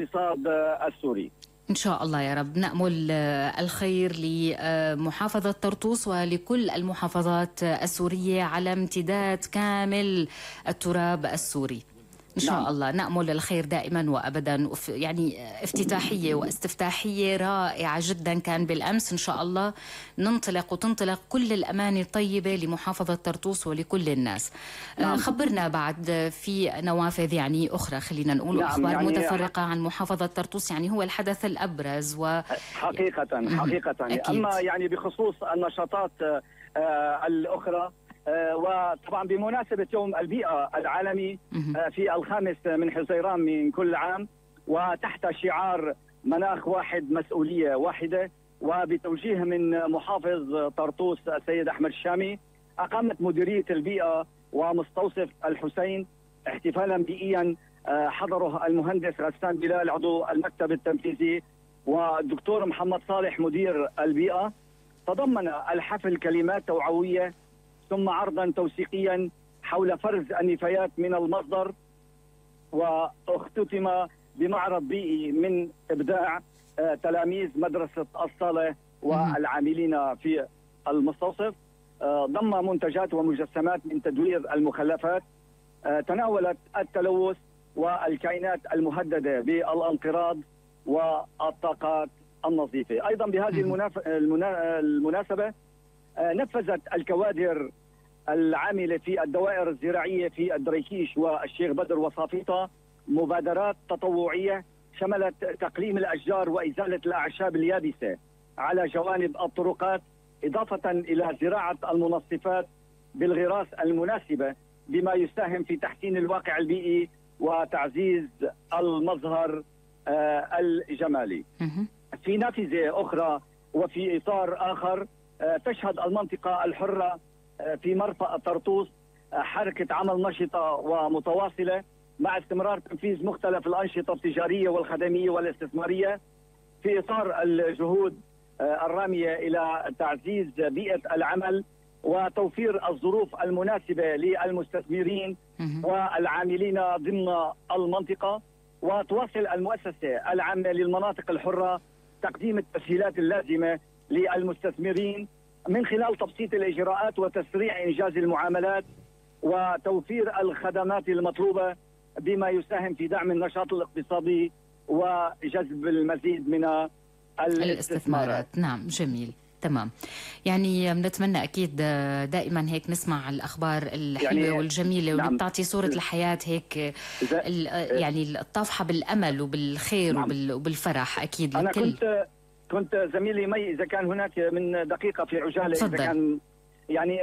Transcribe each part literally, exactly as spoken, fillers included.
الاقتصاد السوري. إن شاء الله يا رب. نأمل الخير لمحافظة طرطوس ولكل المحافظات السورية على امتداد كامل التراب السوري إن شاء نعم. الله نأمل الخير دائما وأبدا. يعني افتتاحية واستفتاحية رائعة جدا كان بالأمس. إن شاء الله ننطلق وتنطلق كل الأماني الطيبة لمحافظة طرطوس ولكل الناس. نعم. خبرنا بعد في نوافذ يعني أخرى، خلينا نقول نعم. أخبار يعني متفرقة عن محافظة طرطوس، يعني هو الحدث الأبرز و... حقيقة حقيقة أكيد. أما يعني بخصوص النشاطات الأخرى، وطبعا بمناسبة يوم البيئة العالمي في الخامس من حزيران من كل عام، وتحت شعار مناخ واحد مسؤولية واحدة، وبتوجيه من محافظ طرطوس السيد أحمد الشامي، أقامت مديرية البيئة ومستوصف الحسين احتفالا بيئيا حضره المهندس غسان بلال عضو المكتب التنفيذي والدكتور محمد صالح مدير البيئة. تضمن الحفل كلمات توعوية ثم عرضا توثيقيا حول فرز النفايات من المصدر، واختتم بمعرض بيئي من إبداع تلاميذ مدرسة الصالة والعاملين في المستوصف، ضم منتجات ومجسمات من تدوير المخلفات تناولت التلوث والكائنات المهددة بالانقراض والطاقات النظيفة. أيضا بهذه المناسبة نفذت الكوادر العاملة في الدوائر الزراعية في الدريكيش والشيخ بدر وصافيطة مبادرات تطوعية شملت تقليم الأشجار وإزالة الأعشاب اليابسة على جوانب الطرقات، إضافة إلى زراعة المنصفات بالغراس المناسبة، بما يساهم في تحسين الواقع البيئي وتعزيز المظهر الجمالي. في نافذة أخرى وفي إطار آخر، تشهد المنطقة الحرة في مرفأ طرطوس حركة عمل نشطة ومتواصلة مع استمرار تنفيذ مختلف الأنشطة التجارية والخدمية والاستثمارية في إطار الجهود الرامية إلى تعزيز بيئة العمل وتوفير الظروف المناسبة للمستثمرين والعاملين ضمن المنطقة. وتواصل المؤسسة العامة للمناطق الحرة تقديم التسهيلات اللازمة للمستثمرين من خلال تبسيط الإجراءات وتسريع إنجاز المعاملات وتوفير الخدمات المطلوبة، بما يساهم في دعم النشاط الاقتصادي وجذب المزيد من الاستثمارات. نعم جميل تمام. يعني بنتمنى أكيد دائما هيك نسمع الأخبار الحلوة يعني والجميلة واللي نعم. بتعطي صورة الحياة هيك يعني الطافحة بالأمل وبالخير نعم. وبالفرح أكيد أنا لكل. كنت كنت زميلي مي إذا كان هناك من دقيقة في عجالة صدق. إذا كان يعني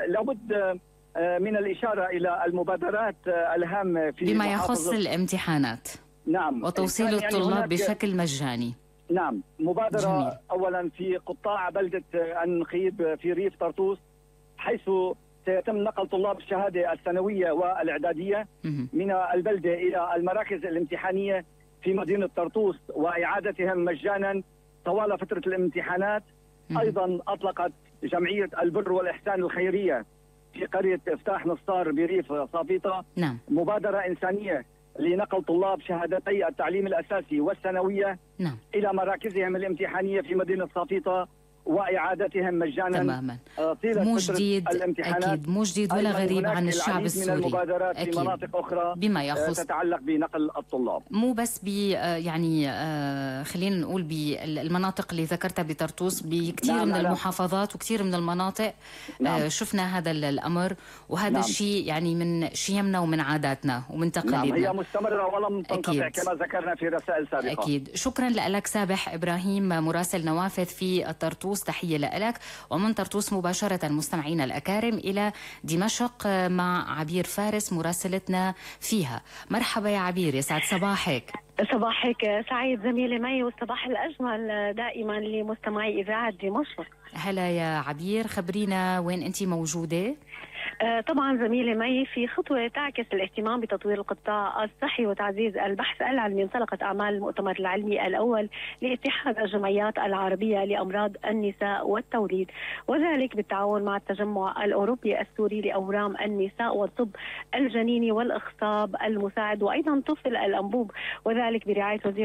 لابد من الإشارة إلى المبادرات الهامة في بما يخص الامتحانات نعم وتوصيل يعني الطلاب بشكل مجاني. نعم مبادرة جميل. أولا في قطاع بلدة النخيب في ريف طرطوس، حيث سيتم نقل طلاب الشهادة الثانوية والإعدادية من البلدة إلى المراكز الامتحانية في مدينة طرطوس وإعادتهم مجانا طوال فترة الامتحانات. أيضا أطلقت جمعية البر والإحسان الخيرية في قرية افتاح نصار بريف صافيطة نعم. مبادرة إنسانية لنقل طلاب شهادتي التعليم الأساسي والثانوية نعم. إلى مراكزهم الامتحانية في مدينة صافيطة وإعادتهم مجانا تماما. طيلة مو جديد الامتحانات. أكيد مو جديد ولا غريب عن الشعب السوري. من المبادرات أكيد. في مناطق أخرى بما يخص تتعلق بنقل الطلاب، مو بس ب يعني خلينا نقول بالمناطق اللي ذكرتها بطرطوس، بكثير نعم من نعم. المحافظات وكثير من المناطق نعم. شفنا هذا الأمر، وهذا نعم. الشيء يعني من شيمنا ومن عاداتنا ومن تقاليدنا. نعم هي مستمرة ولم تنقطع كما ذكرنا في رسائل سابقة. أكيد. شكرا لك سابح إبراهيم مراسل نوافذ في طرطوس، تحية لك. ومن طرطوس مباشرة مستمعينا الأكارم إلى دمشق مع عبير فارس مراسلتنا فيها. مرحبا يا عبير، يسعد صباحك. صباحك سعيد زميلي مي، والصباح الأجمل دائما لمستمعي إذاعة دمشق. هلا يا عبير، خبرينا وين أنت موجودة؟ آه طبعا زميلي مي، في خطوة تعكس الاهتمام بتطوير القطاع الصحي وتعزيز البحث العلمي، انطلقت أعمال المؤتمر العلمي الأول لاتحاد الجمعيات العربية لأمراض النساء والتوليد، وذلك بالتعاون مع التجمع الأوروبي السوري لأورام النساء والطب الجنيني والإخصاب المساعد وأيضا طفل الأنبوب، وذلك برعاية وزير